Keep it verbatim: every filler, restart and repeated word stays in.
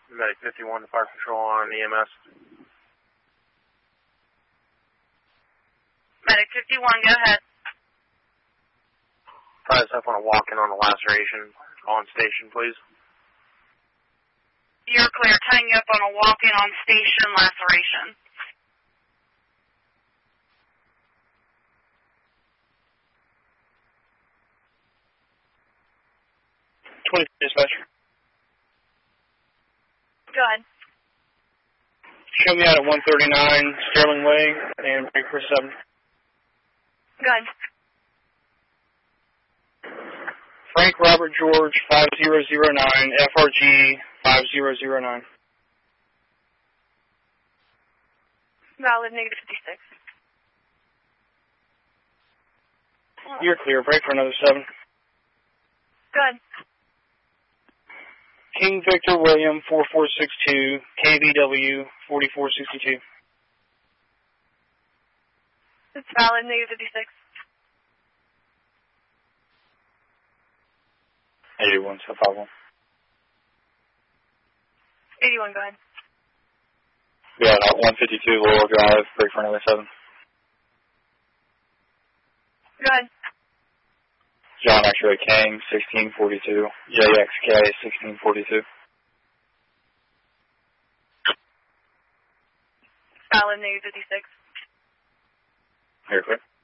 Medic fifty-one to Fire Control on E M S. Medic fifty-one, go ahead. Try us up on a walk-in on a laceration. On station, please. You're clear. Tying you up on a walk-in on station laceration. twenty dispatcher. Go ahead. Show me out at one thirty-nine Sterling Way and break for seven. Go ahead. Frank Robert George five zero zero nine, F R G five zero zero nine. Valid, negative fifty-six. You're clear. Break for another seven. Go ahead. King Victor William four four six two, K V W forty-four sixty-two. It's valid, negative fifty-six. eighty-one, so five one. eighty-one, go ahead. Yeah, one fifty-two Laurel Drive, break for another seven. Go ahead. John X-Ray King, sixteen forty-two, J X K, sixteen forty-two. Valid, negative fifty-six. Here, quick.